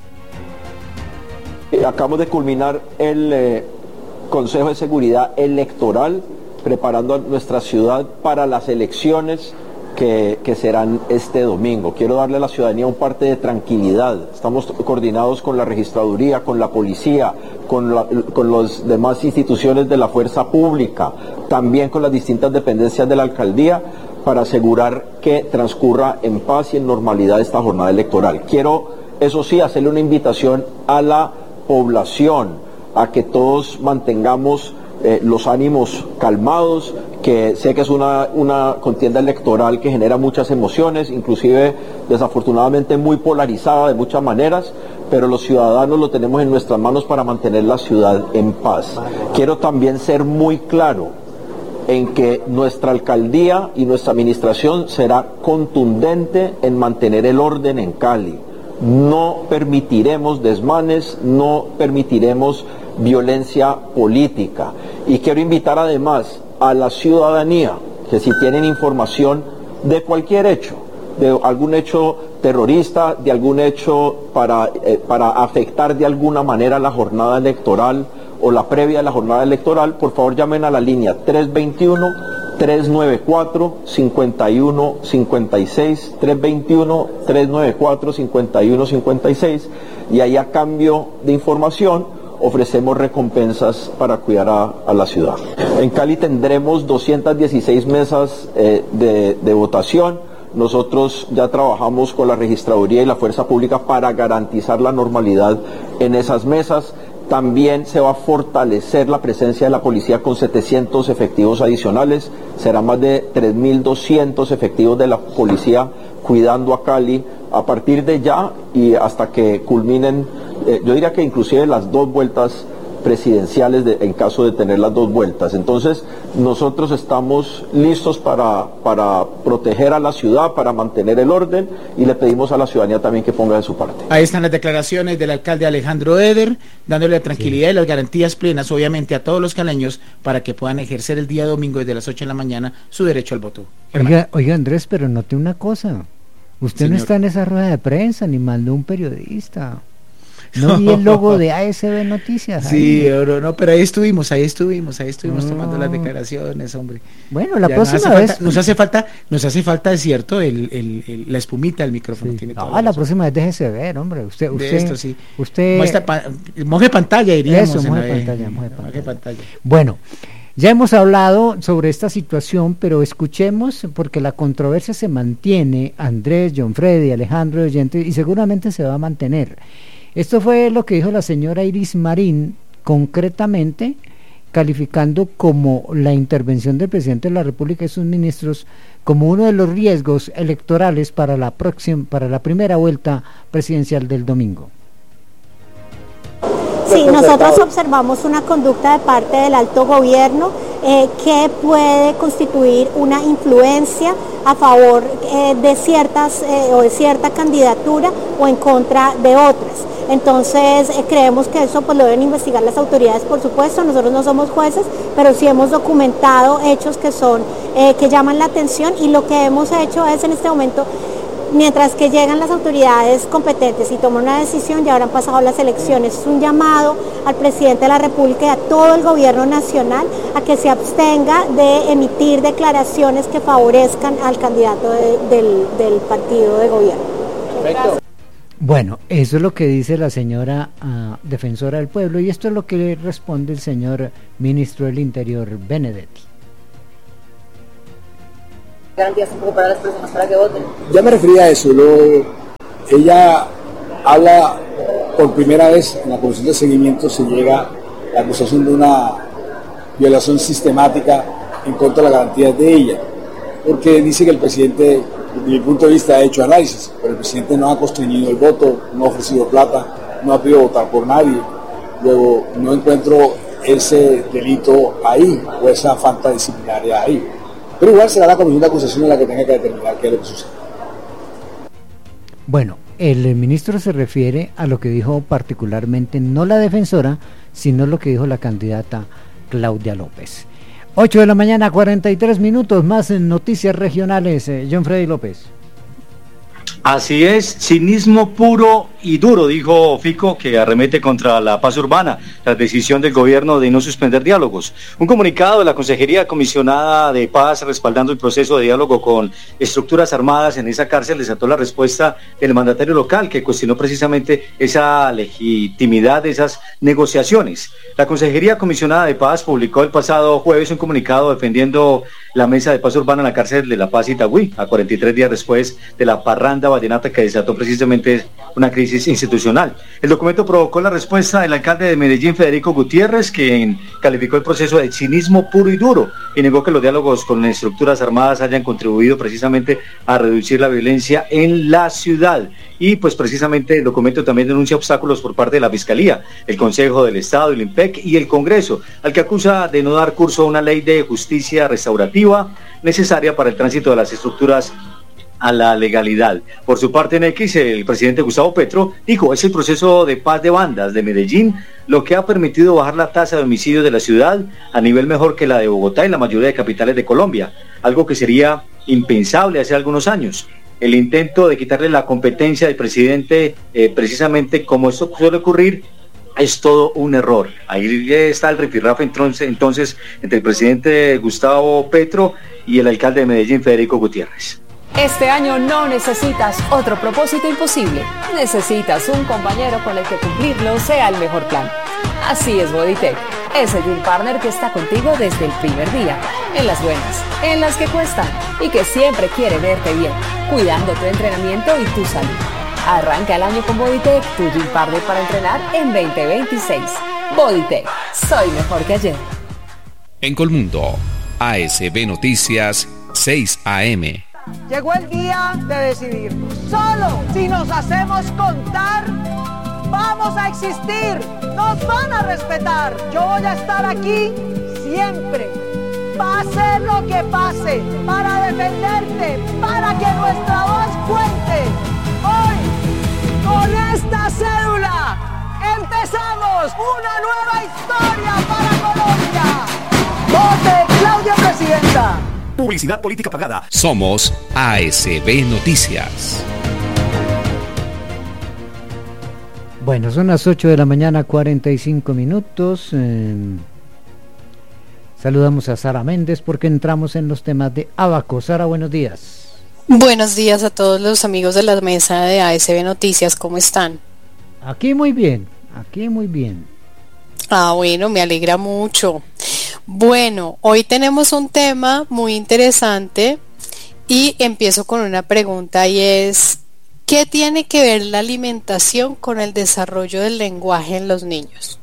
Acabamos de culminar el Consejo de Seguridad Electoral, preparando a nuestra ciudad para las elecciones que serán este domingo. Quiero darle a la ciudadanía un parte de tranquilidad. Estamos coordinados con la registraduría, con la policía, con las demás instituciones de la fuerza pública, también con las distintas dependencias de la alcaldía, para asegurar que transcurra en paz y en normalidad esta jornada electoral. Quiero, eso sí, hacerle una invitación a la población, a que todos mantengamos los ánimos calmados, que sé que es una contienda electoral que genera muchas emociones, inclusive desafortunadamente muy polarizada de muchas maneras, pero los ciudadanos lo tenemos en nuestras manos para mantener la ciudad en paz. Quiero también ser muy claro en que nuestra alcaldía y nuestra administración será contundente en mantener el orden en Cali. No permitiremos desmanes, no permitiremos violencia política. Y quiero invitar además a la ciudadanía que si tienen información de cualquier hecho, de algún hecho terrorista, de algún hecho para afectar de alguna manera la jornada electoral o la previa de la jornada electoral, por favor llamen a la línea 321-394-5156, 321-394-5156, y ahí a cambio de información ofrecemos recompensas para cuidar a la ciudad. En Cali tendremos 216 mesas de votación. Nosotros ya trabajamos con la registraduría y la fuerza pública para garantizar la normalidad en esas mesas. También se va a fortalecer la presencia de la policía con 700 efectivos adicionales. Serán más de 3.200 efectivos de la policía cuidando a Cali a partir de ya y hasta que culminen, yo diría que inclusive las 2 vueltas presidenciales en caso de tener las 2 vueltas. Entonces nosotros estamos listos para proteger a la ciudad, para mantener el orden, y le pedimos a la ciudadanía también que ponga de su parte. Ahí están las declaraciones del alcalde Alejandro Eder, dándole la tranquilidad y las garantías plenas obviamente a todos los caleños para que puedan ejercer el día domingo desde las 8 de la mañana su derecho al voto. Oiga Andrés, pero note una cosa, usted Señor. No está en esa rueda de prensa ni mandó un periodista. No vi el logo de ASB Noticias. Sí, no, pero ahí estuvimos tomando las declaraciones, hombre. Bueno, la ya próxima vez nos hace falta, es cierto, la espumita del micrófono. Sí. Tiene la próxima vez déjese ver, hombre. Usted, esto sí. Usted moje pantalla, diríamos. Eso, moje pantalla. Bueno, ya hemos hablado sobre esta situación, pero escuchemos, porque la controversia se mantiene, Andrés, John Freddy, Alejandro, oyente, y seguramente se va a mantener. Esto fue lo que dijo la señora Iris Marín, concretamente calificando como la intervención del presidente de la República y sus ministros como uno de los riesgos electorales para la primera vuelta presidencial del domingo. Sí, nosotros observamos una conducta de parte del alto gobierno que puede constituir una influencia a favor de ciertas o de cierta candidatura o en contra de otras. Entonces creemos que eso pues lo deben investigar las autoridades, por supuesto. Nosotros no somos jueces, pero sí hemos documentado hechos que son que llaman la atención, y lo que hemos hecho es en este momento, mientras que llegan las autoridades competentes y toman una decisión, ya habrán pasado las elecciones, es un llamado al presidente de la República y a todo el gobierno nacional a que se abstenga de emitir declaraciones que favorezcan al candidato del partido de gobierno. Perfecto. Bueno, eso es lo que dice la señora defensora del pueblo, y esto es lo que le responde el señor ministro del Interior, Benedetti. ¿Garantías un poco para las personas para que voten? Ya me refería a eso. Ella habla por primera vez en la comisión de seguimiento, se llega a la acusación de una violación sistemática en contra de las garantías de ella, porque dice que el presidente, desde mi punto de vista, ha hecho análisis, pero el presidente no ha constreñido el voto, no ha ofrecido plata, no ha pedido votar por nadie. Luego no encuentro ese delito ahí o esa falta disciplinaria ahí. Pero igual será la comisión de acusación la que tenga que determinar qué es lo que sucede. Bueno, el ministro se refiere a lo que dijo particularmente no la defensora, sino lo que dijo la candidata Claudia López. 8 de la mañana, 43 minutos, más en noticias regionales. John Freddy López. Así es, cinismo puro y duro, dijo Fico, que arremete contra la paz urbana, la decisión del gobierno de no suspender diálogos. Un comunicado de la Consejería Comisionada de Paz respaldando el proceso de diálogo con estructuras armadas en esa cárcel desató la respuesta del mandatario local, que cuestionó precisamente esa legitimidad de esas negociaciones. La Consejería Comisionada de Paz publicó el pasado jueves un comunicado defendiendo la mesa de paz urbana en la cárcel de La Paz Itagüí, a 43 días después de la parranda vallenata que desató precisamente una crisis institucional. El documento provocó la respuesta del alcalde de Medellín, Federico Gutiérrez, quien calificó el proceso de cinismo puro y duro y negó que los diálogos con estructuras armadas hayan contribuido precisamente a reducir la violencia en la ciudad. Y pues precisamente el documento también denuncia obstáculos por parte de la Fiscalía, el Consejo del Estado, el IMPEC y el Congreso, al que acusa de no dar curso a una ley de justicia restaurativa necesaria para el tránsito de las estructuras a la legalidad. Por su parte, en X, el presidente Gustavo Petro dijo: es el proceso de paz de bandas de Medellín lo que ha permitido bajar la tasa de homicidios de la ciudad a nivel mejor que la de Bogotá y la mayoría de capitales de Colombia, algo que sería impensable hace algunos años. El intento de quitarle la competencia del presidente, precisamente como esto suele ocurrir, es todo un error. Ahí está el rifirrafe entonces entre el presidente Gustavo Petro y el alcalde de Medellín, Federico Gutiérrez. Este año no necesitas otro propósito imposible. Necesitas un compañero con el que cumplirlo sea el mejor plan. Así es Bodytech, ese Gym Partner que está contigo desde el primer día, en las buenas, en las que cuestan y que siempre quiere verte bien, cuidando tu entrenamiento y tu salud. Arranca el año con Bodytech, tu Gym Partner para entrenar en 2026. Bodytech, soy mejor que ayer. En Colmundo, ASB Noticias, 6 AM. Llegó el día de decidirnos. Solo si nos hacemos contar, vamos a existir. Nos van a respetar. Yo voy a estar aquí siempre. Pase lo que pase, para defenderte, para que nuestra voz cuente. Hoy, con esta cédula, empezamos una nueva historia para Colombia. ¡Vote Claudia Presidenta! Publicidad política pagada. Somos ASB Noticias. Bueno, son las 8 de la mañana, 45 minutos. Saludamos a Sara Méndez porque entramos en los temas de Abaco. Sara, buenos días. Buenos días a todos los amigos de la mesa de ASB Noticias. ¿Cómo están? Aquí muy bien, aquí muy bien. Ah, bueno, me alegra mucho. Bueno, hoy tenemos un tema muy interesante y empiezo con una pregunta y es: ¿qué tiene que ver la alimentación con el desarrollo del lenguaje en los niños?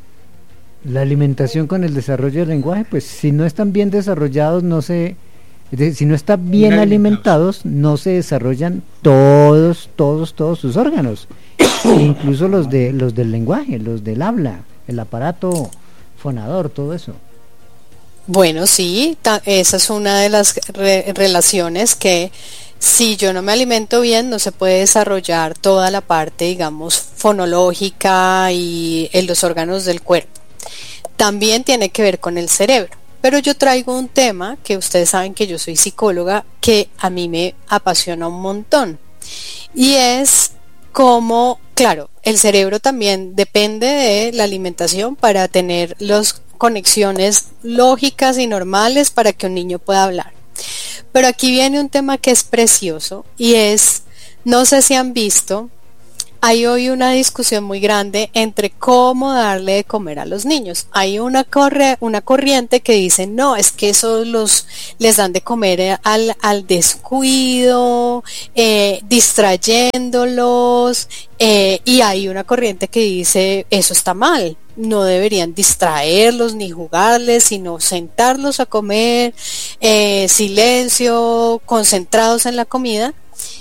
La alimentación con el desarrollo del lenguaje, pues si no están bien desarrollados no se Es decir, si no están bien alimentados, no se desarrollan todos sus órganos, incluso los del lenguaje, los del habla, el aparato fonador, todo eso. Bueno, sí, esa es una de las relaciones que si yo no me alimento bien no se puede desarrollar toda la parte, digamos, fonológica y en los órganos del cuerpo. También tiene que ver con el cerebro. Pero yo traigo un tema que ustedes saben que yo soy psicóloga, que a mí me apasiona un montón. Y es como, claro, el cerebro también depende de la alimentación para tener las conexiones lógicas y normales para que un niño pueda hablar. Pero aquí viene un tema que es precioso y es, no sé si han visto, hay hoy una discusión muy grande entre cómo darle de comer a los niños. Hay una corriente que dice, no, es que eso les dan de comer al descuido, distrayéndolos, y hay una corriente que dice, eso está mal, no deberían distraerlos ni jugarles, sino sentarlos a comer, silencio, concentrados en la comida,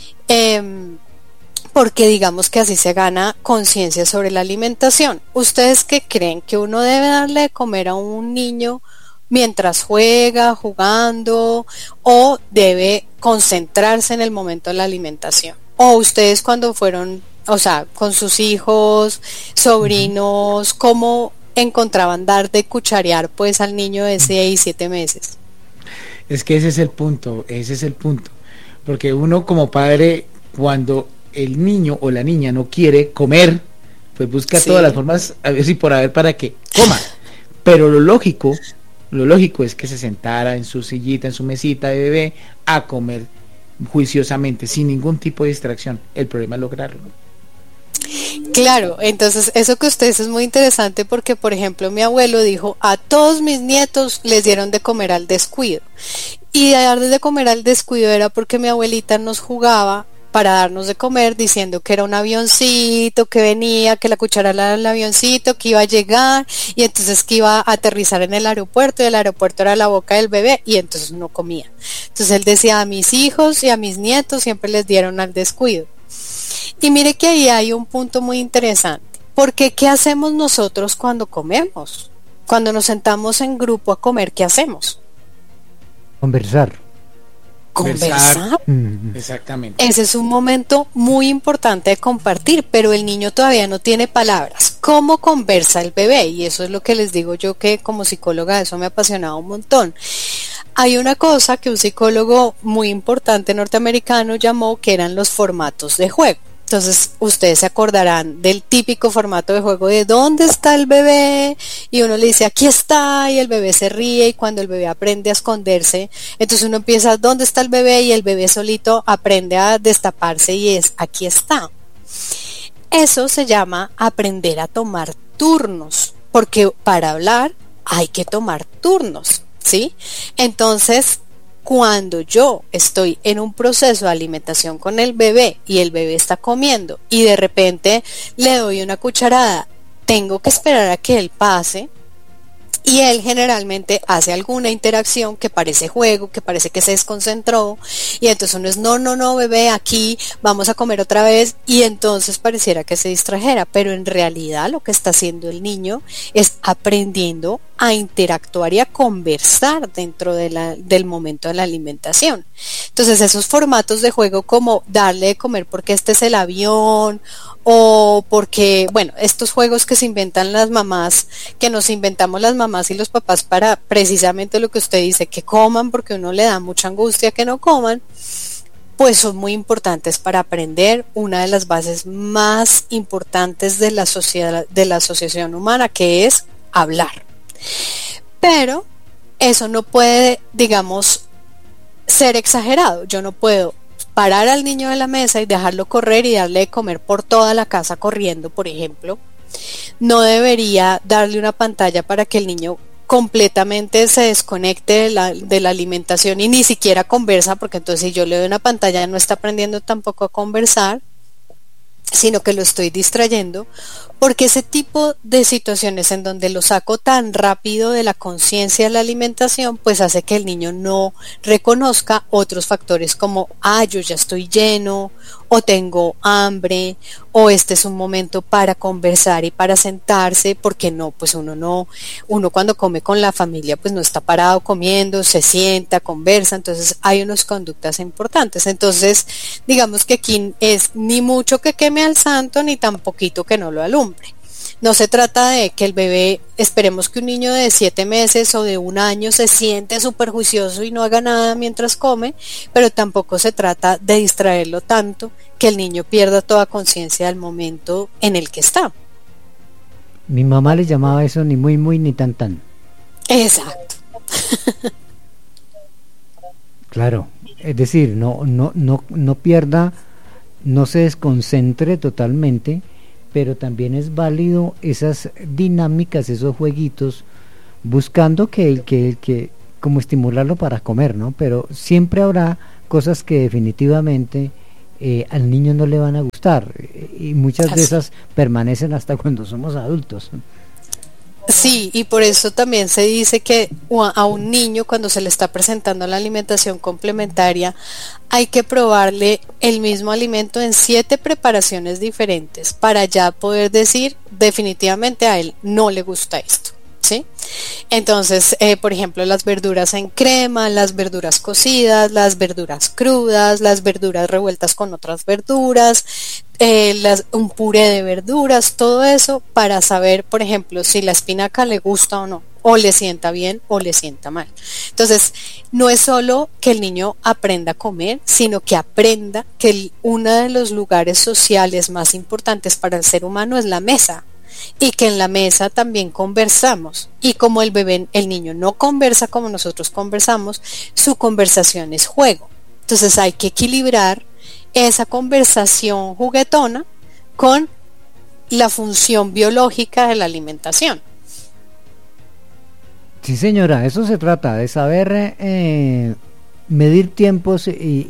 porque digamos que así se gana conciencia sobre la alimentación. ¿Ustedes qué creen? ¿Que uno debe darle de comer a un niño mientras juega, jugando, o debe concentrarse en el momento de la alimentación? ¿O ustedes cuando fueron, o sea, con sus hijos, sobrinos, cómo encontraban dar de cucharear pues al niño de 6, 7 meses? Es que ese es el punto, porque uno como padre, cuando el niño o la niña no quiere comer, pues busca todas las formas a ver si por haber para que coma, pero lo lógico es que se sentara en su sillita, en su mesita de bebé a comer juiciosamente, sin ningún tipo de distracción. El problema es lograrlo. Claro, entonces eso que ustedes es muy interesante porque, por ejemplo, mi abuelo dijo, a todos mis nietos les dieron de comer al descuido, y de darles de comer al descuido era porque mi abuelita nos jugaba para darnos de comer diciendo que era un avioncito que venía, que la cuchara era el avioncito, que iba a llegar y entonces que iba a aterrizar en el aeropuerto y el aeropuerto era la boca del bebé y entonces no comía. Entonces él decía, a mis hijos y a mis nietos siempre les dieron al descuido. Y mire que ahí hay un punto muy interesante, porque ¿qué hacemos nosotros cuando comemos? Cuando nos sentamos en grupo a comer, ¿qué hacemos? Conversar. Exactamente. Ese es un momento muy importante de compartir, pero el niño todavía no tiene palabras. ¿Cómo conversa el bebé? Y eso es lo que les digo yo, que como psicóloga eso me ha apasionado un montón. Hay una cosa que un psicólogo muy importante norteamericano llamó que eran los formatos de juego. Entonces ustedes se acordarán del típico formato de juego de ¿dónde está el bebé? Y uno le dice aquí está y el bebé se ríe, y cuando el bebé aprende a esconderse, entonces uno empieza ¿dónde está el bebé? Y el bebé solito aprende a destaparse y es aquí está. Eso se llama aprender a tomar turnos, porque para hablar hay que tomar turnos, ¿sí? Entonces, cuando yo estoy en un proceso de alimentación con el bebé y el bebé está comiendo y de repente le doy una cucharada, tengo que esperar a que él pase y él generalmente hace alguna interacción que parece juego, que parece que se desconcentró y entonces uno es no bebé, aquí vamos a comer otra vez y entonces pareciera que se distrajera, pero en realidad lo que está haciendo el niño es aprendiendo a interactuar y a conversar dentro del momento de la alimentación. Entonces esos formatos de juego como darle de comer porque este es el avión o porque, bueno, estos juegos que se inventan las mamás, que nos inventamos las mamás y los papás para precisamente lo que usted dice, que coman porque uno le da mucha angustia que no coman, pues son muy importantes para aprender una de las bases más importantes de la sociedad, de la asociación humana, que es hablar. Pero eso no puede, digamos, ser exagerado. Yo no puedo parar al niño de la mesa y dejarlo correr y darle de comer por toda la casa corriendo, por ejemplo. No debería darle una pantalla para que el niño completamente se desconecte de la alimentación y ni siquiera conversa, porque entonces si yo le doy una pantalla no está aprendiendo tampoco a conversar, sino que lo estoy distrayendo, porque ese tipo de situaciones en donde lo saco tan rápido de la conciencia de la alimentación, pues hace que el niño no reconozca otros factores como, yo ya estoy lleno, o tengo hambre, o este es un momento para conversar y para sentarse, porque no, pues uno cuando come con la familia pues no está parado comiendo, se sienta, conversa, entonces hay unas conductas importantes. Entonces digamos que aquí es ni mucho que queme al santo, ni tan poquito que no lo alumbre. No se trata de que el bebé, esperemos que un niño de 7 meses o de 1 año se siente súper juicioso y no haga nada mientras come, pero tampoco se trata de distraerlo tanto que el niño pierda toda conciencia del momento en el que está. Mi mamá le llamaba eso ni muy muy ni tan tan. Exacto. Claro, es decir, no pierda, no se desconcentre totalmente, pero también es válido esas dinámicas, esos jueguitos, buscando que como estimularlo para comer, ¿no? Pero siempre habrá cosas que definitivamente al niño no le van a gustar, y muchas de esas permanecen hasta cuando somos adultos. Sí, y por eso también se dice que a un niño, cuando se le está presentando la alimentación complementaria, hay que probarle el mismo alimento en 7 preparaciones diferentes para ya poder decir definitivamente a él no le gusta esto, ¿sí? Entonces, por ejemplo, las verduras en crema, las verduras cocidas, las verduras crudas, las verduras revueltas con otras verduras, un puré de verduras, todo eso para saber, por ejemplo, si la espinaca le gusta o no, o le sienta bien o le sienta mal. Entonces, no es solo que el niño aprenda a comer, sino que aprenda que uno de los lugares sociales más importantes para el ser humano es la mesa, y que en la mesa también conversamos, y como el niño no conversa como nosotros conversamos, su conversación es juego. Entonces hay que equilibrar esa conversación juguetona con la función biológica de la alimentación. Sí, señora, eso se trata de saber medir tiempos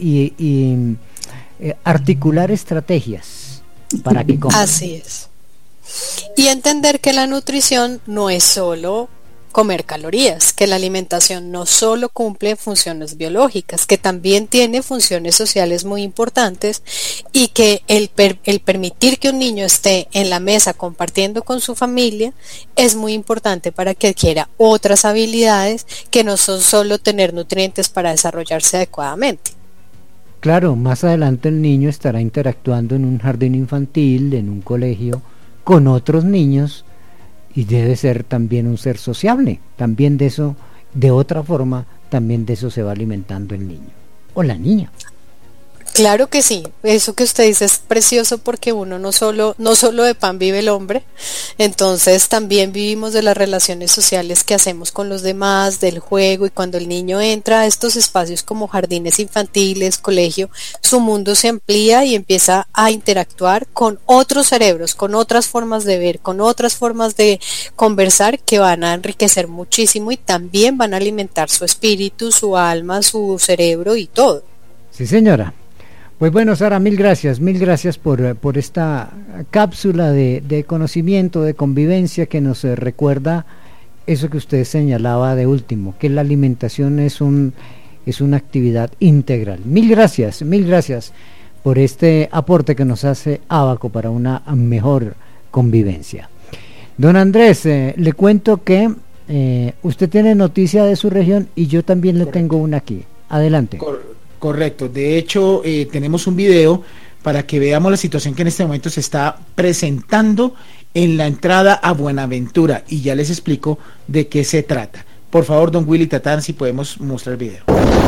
y articular estrategias para que coman. Así es. Y entender que la nutrición no es solo comer calorías, que la alimentación no solo cumple funciones biológicas, que también tiene funciones sociales muy importantes, y que el permitir que un niño esté en la mesa compartiendo con su familia es muy importante para que adquiera otras habilidades que no son solo tener nutrientes para desarrollarse adecuadamente. Claro, más adelante el niño estará interactuando en un jardín infantil, en un colegio, con otros niños, y debe ser también un ser sociable. También de eso, de otra forma, también de eso se va alimentando el niño o la niña. Claro que sí, eso que usted dice es precioso, porque uno no solo de pan vive el hombre, entonces también vivimos de las relaciones sociales que hacemos con los demás, del juego, y cuando el niño entra a estos espacios como jardines infantiles, colegio, su mundo se amplía y empieza a interactuar con otros cerebros, con otras formas de ver, con otras formas de conversar, que van a enriquecer muchísimo y también van a alimentar su espíritu, su alma, su cerebro y todo. Sí, señora. Pues bueno, Sara, mil gracias por esta cápsula de conocimiento, de convivencia, que nos recuerda eso que usted señalaba de último, que la alimentación es una actividad integral. Mil gracias por este aporte que nos hace Abaco para una mejor convivencia. Don Andrés, le cuento que usted tiene noticia de su región y yo también le tengo una aquí. Adelante. Correcto, de hecho tenemos un video para que veamos la situación que en este momento se está presentando en la entrada a Buenaventura, y ya les explico de qué se trata. Por favor, don Willy Tatán, si podemos mostrar el video.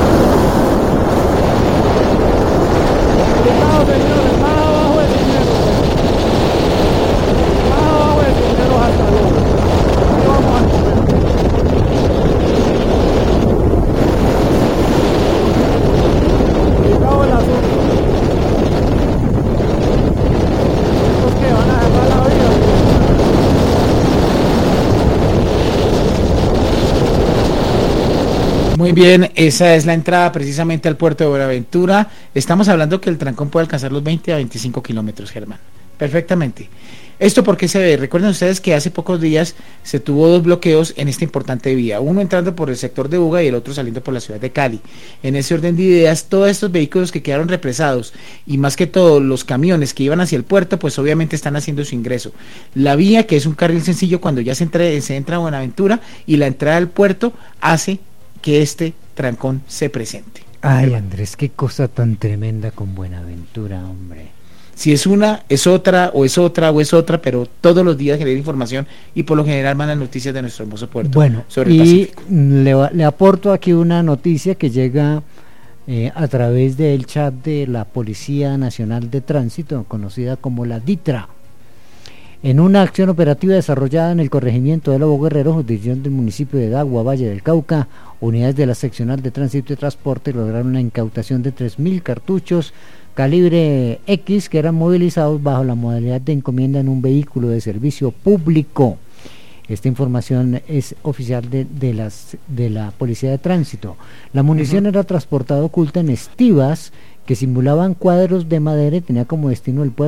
Muy bien, esa es la entrada precisamente al puerto de Buenaventura. Estamos hablando que el trancón puede alcanzar los 20 a 25 kilómetros, Germán. Perfectamente. ¿Esto por qué se ve? Recuerden ustedes que hace pocos días se tuvo 2 bloqueos en esta importante vía, uno entrando por el sector de Buga y el otro saliendo por la ciudad de Cali. En ese orden de ideas, todos estos vehículos que quedaron represados y más que todo los camiones que iban hacia el puerto, pues obviamente están haciendo su ingreso. La vía, que es un carril sencillo cuando ya se entra a Buenaventura, y la entrada al puerto hace que este trancón se presente. Ay, Andrés, qué cosa tan tremenda con Buenaventura, hombre. Si es una, es otra, o es otra, o es otra, pero todos los días genera información y por lo general mandan noticias de nuestro hermoso puerto. Bueno, sobre el Pacífico. Le aporto aquí una noticia que llega a través del chat de la Policía Nacional de Tránsito, conocida como la DITRA. En una acción operativa desarrollada en el corregimiento de Lobo Guerrero, jurisdicción del municipio de Dagua, Valle del Cauca, unidades de la seccional de tránsito y transporte lograron una incautación de 3.000 cartuchos calibre X que eran movilizados bajo la modalidad de encomienda en un vehículo de servicio público. Esta información es oficial de la Policía de Tránsito. La munición era transportada oculta en estivas que simulaban cuadros de madera y tenía como destino el puerto